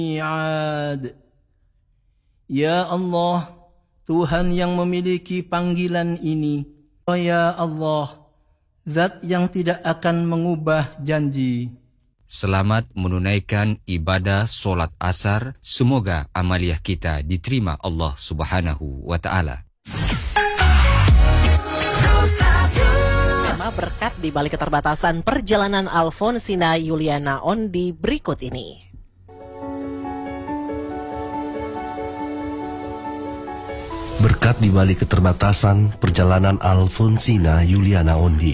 mi'ad. Ya Allah, Tuhan yang memiliki panggilan ini. Oh ya Allah, Zat yang tidak akan mengubah janji. Selamat menunaikan ibadah solat asar. Semoga amaliah kita diterima Allah Subhanahu wa Ta'ala. Berkat di balik keterbatasan perjalanan Alfonsina Yuliana Ondi berikut ini. Berkat di balik keterbatasan perjalanan Alfonsina Yuliana Ondi.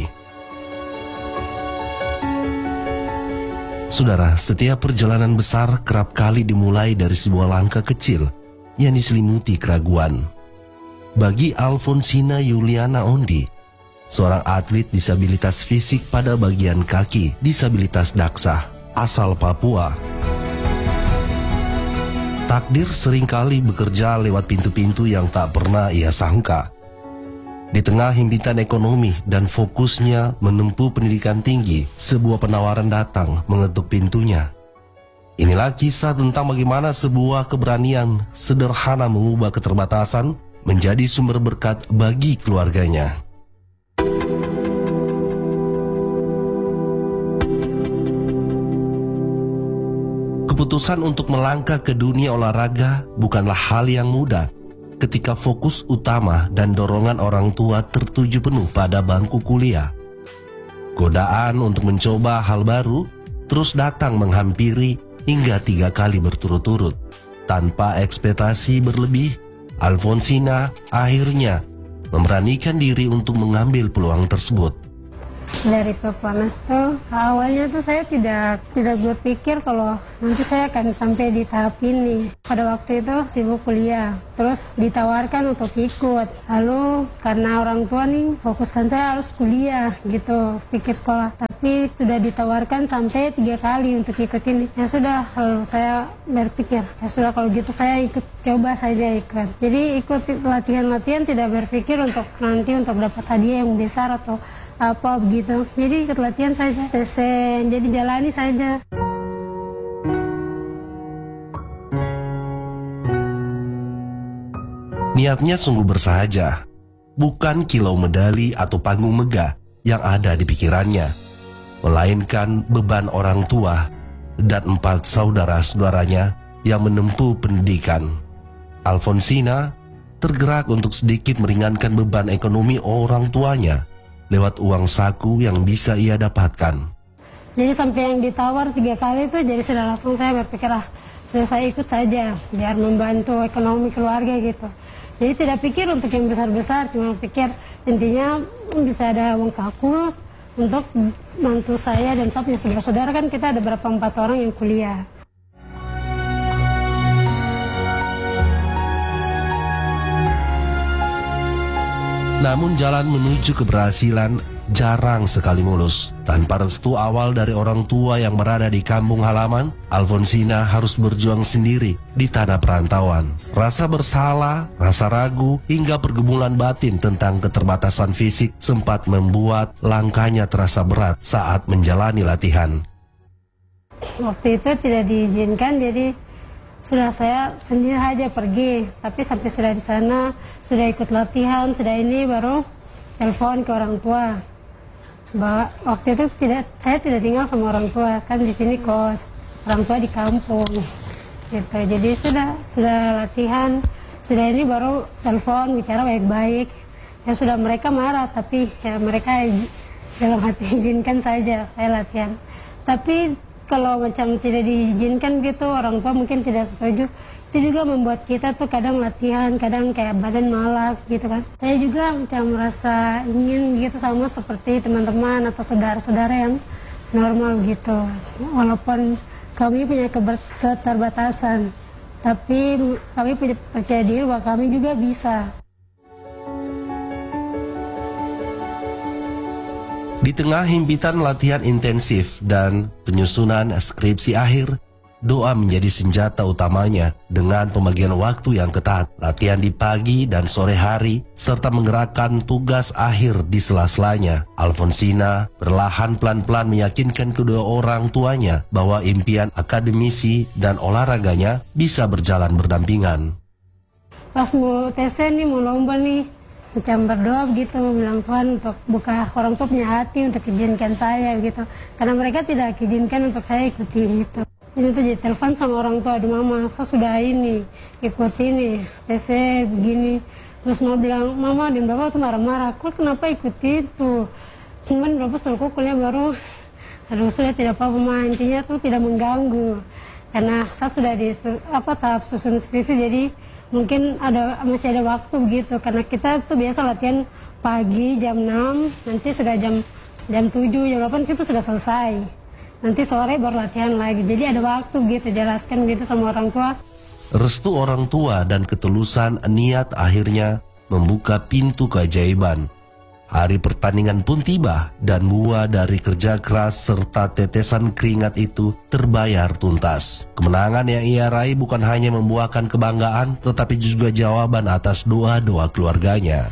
Saudara, setiap perjalanan besar kerap kali dimulai dari sebuah langkah kecil yang diselimuti keraguan. Bagi Alfonsina Yuliana Ondi, seorang atlet disabilitas fisik pada bagian kaki, disabilitas daksa, asal Papua. Takdir seringkali bekerja lewat pintu-pintu yang tak pernah ia sangka. Di tengah himpitan ekonomi dan fokusnya menempuh pendidikan tinggi, sebuah penawaran datang mengetuk pintunya. Inilah kisah tentang bagaimana sebuah keberanian sederhana mengubah keterbatasan menjadi sumber berkat bagi keluarganya. Keputusan untuk melangkah ke dunia olahraga bukanlah hal yang mudah ketika fokus utama dan dorongan orang tua tertuju penuh pada bangku kuliah. Godaan untuk mencoba hal baru terus datang menghampiri hingga 3 kali berturut-turut. Tanpa ekspektasi berlebih, Alfonsina akhirnya memberanikan diri untuk mengambil peluang tersebut. Dari Pepanas tuh awalnya tuh saya tidak berpikir kalau nanti saya akan sampai di tahap ini. Pada waktu itu sibuk kuliah, terus ditawarkan untuk ikut. Lalu karena orang tua nih fokuskan saya harus kuliah gitu, pikir sekolah. Tapi sudah ditawarkan sampai 3 kali untuk ikut ini. Ya sudah, lalu saya berpikir ya sudah kalau gitu saya ikut, coba saja ikut. Jadi ikut latihan-latihan tidak berpikir untuk nanti untuk dapat hadiah yang besar atau apa begitu. Jadi ikut latihan saja, jadi jalani saja. Niatnya sungguh bersahaja, bukan kilau medali atau panggung megah yang ada di pikirannya, melainkan beban orang tua dan 4 saudara-saudaranya yang menempuh pendidikan. Alfonsina tergerak untuk sedikit meringankan beban ekonomi orang tuanya lewat uang saku yang bisa ia dapatkan. Jadi sampai yang ditawar 3 kali itu, jadi sudah langsung saya berpikir sudah saya ikut saja biar membantu ekonomi keluarga gitu. Jadi tidak pikir untuk yang besar-besar, cuma pikir intinya bisa ada uang saku untuk bantu saya dan saya punya saudara-saudara, kan kita ada berapa 4 orang yang kuliah. Namun jalan menuju keberhasilan jarang sekali mulus. Tanpa restu awal dari orang tua yang berada di kampung halaman, Alfonsina harus berjuang sendiri di tanah perantauan. Rasa bersalah, rasa ragu, hingga pergumulan batin tentang keterbatasan fisik sempat membuat langkahnya terasa berat saat menjalani latihan. Waktu itu tidak diizinkan, jadi sudah saya sendiri aja pergi. Tapi sampai sudah di sana, sudah ikut latihan, sudah ini baru telepon ke orang tua. Bahwa waktu itu saya tidak tinggal sama orang tua, kan di sini kos, orang tua di kampung gitu. Jadi sudah latihan, sudah ini baru telepon bicara baik-baik. Ya sudah, mereka marah tapi ya mereka dalam hati izinkan saja saya latihan. Tapi kalau macam tidak diizinkan gitu, orang tua mungkin tidak setuju. Itu juga membuat kita tuh kadang latihan, kadang kayak badan malas gitu kan. Saya juga macam merasa ingin gitu sama seperti teman-teman atau saudara-saudara yang normal gitu. Walaupun kami punya keterbatasan, tapi kami punya percaya diri bahwa kami juga bisa. Di tengah himpitan latihan intensif dan penyusunan skripsi akhir, doa menjadi senjata utamanya dengan pembagian waktu yang ketat, latihan di pagi dan sore hari, serta menggerakkan tugas akhir di sela-selanya. Alfonsina perlahan pelan-pelan meyakinkan kedua orang tuanya bahwa impian akademisi dan olahraganya bisa berjalan berdampingan. Pas mau TC nih, mau lomba nih, macam berdoa begitu, bilang Tuhan untuk buka orang tua punya hati untuk izinkan saya gitu. Karena mereka tidak izinkan untuk saya ikuti itu. Ini tuh jadi telepon sama orang tua, aduh mama, saya sudah ini, ikut ini, TC begini. Terus mama bilang, mama dan bapak tuh marah-marah, kok kenapa ikuti itu? Cuman bapak suruh kuliah baru, aduh sudah tidak apa-apa ma, intinya tuh tidak mengganggu. Karena saya sudah di tahap susun skripsi, jadi mungkin masih ada waktu begitu, karena kita tuh biasa latihan pagi jam 6, nanti sudah jam 7, jam 8 itu sudah selesai. Nanti sore baru latihan lagi, jadi ada waktu gitu, jelaskan gitu sama orang tua. Restu orang tua dan ketulusan niat akhirnya membuka pintu keajaiban. Hari pertandingan pun tiba dan buah dari kerja keras serta tetesan keringat itu terbayar tuntas. Kemenangan yang ia raih bukan hanya membuahkan kebanggaan, tetapi juga jawaban atas doa-doa keluarganya.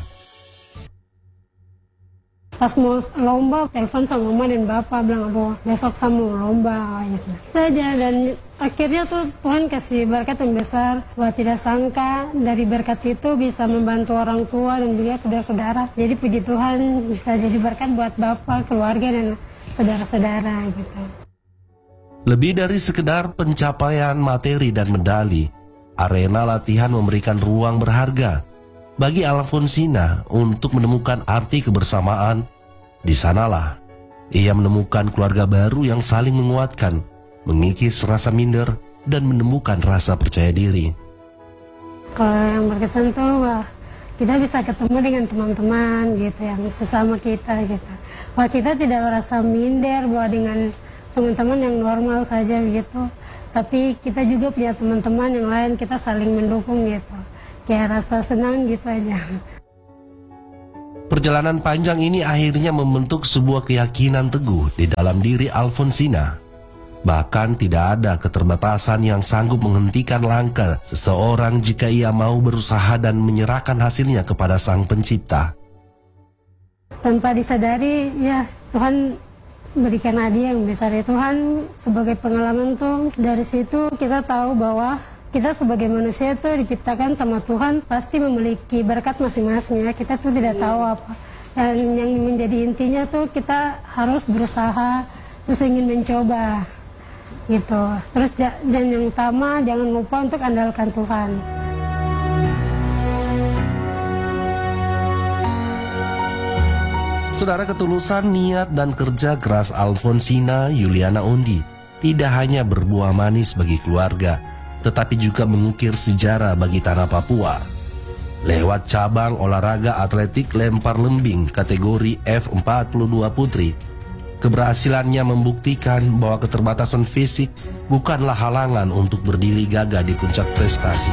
Pas mau lomba, telepon sama mama dan bapak, bilang, aduh besok saya mau lomba. Saja, dan akhirnya tuh Tuhan kasih berkat yang besar. Wah, tidak sangka dari berkat itu bisa membantu orang tua dan juga saudara-saudara. Jadi puji Tuhan bisa jadi berkat buat bapak, keluarga, dan saudara-saudara gitu. Lebih dari sekedar pencapaian materi dan medali, arena latihan memberikan ruang berharga bagi Alfonsina untuk menemukan arti kebersamaan. Di sanalah ia menemukan keluarga baru yang saling menguatkan, mengikis rasa minder, dan menemukan rasa percaya diri. Kalau yang berkesan tuh, wah, kita bisa ketemu dengan teman-teman gitu, yang sesama kita gitu. Wah, kita tidak merasa minder bahwa dengan teman-teman yang normal saja gitu. Tapi kita juga punya teman-teman yang lain, kita saling mendukung gitu. Kayak rasa senang gitu aja. Perjalanan panjang ini akhirnya membentuk sebuah keyakinan teguh di dalam diri Alfonsina. Bahkan tidak ada keterbatasan yang sanggup menghentikan langkah seseorang jika ia mau berusaha dan menyerahkan hasilnya kepada Sang Pencipta. Tanpa disadari, ya Tuhan berikan hadiah yang besar ya. Tuhan sebagai pengalaman tuh, dari situ kita tahu bahwa kita sebagai manusia itu diciptakan sama Tuhan pasti memiliki berkat masing-masing ya. Kita tuh tidak tahu apa. Dan yang menjadi intinya tuh kita harus berusaha, terus ingin mencoba gitu. Terus dan yang utama jangan lupa untuk andalkan Tuhan. Saudara, ketulusan niat dan kerja keras Alfonsina Yuliana Ondi tidak hanya berbuah manis bagi keluarga, tetapi juga mengukir sejarah bagi tanah Papua. Lewat cabang olahraga atletik lempar lembing kategori F42 Putri, keberhasilannya membuktikan bahwa keterbatasan fisik bukanlah halangan untuk berdiri gagah di puncak prestasi.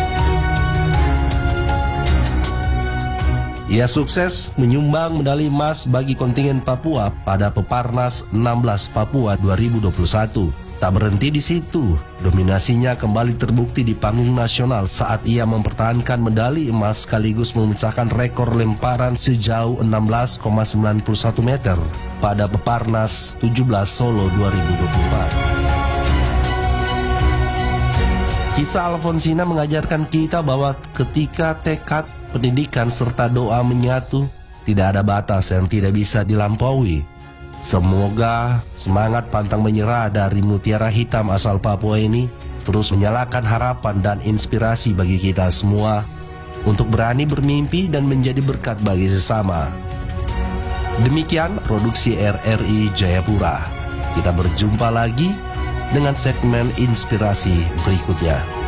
Ia sukses menyumbang medali emas bagi kontingen Papua pada Peparnas 16 Papua 2021. Tak berhenti di situ, dominasinya kembali terbukti di panggung nasional saat ia mempertahankan medali emas sekaligus memecahkan rekor lemparan sejauh 16,91 meter pada Peparnas 17 Solo 2024. Kisah Alfonsina mengajarkan kita bahwa ketika tekad, pendidikan serta doa menyatu, tidak ada batas yang tidak bisa dilampaui. Semoga semangat pantang menyerah dari mutiara hitam asal Papua ini terus menyalakan harapan dan inspirasi bagi kita semua untuk berani bermimpi dan menjadi berkat bagi sesama. Demikian produksi RRI Jayapura. Kita berjumpa lagi dengan segmen inspirasi berikutnya.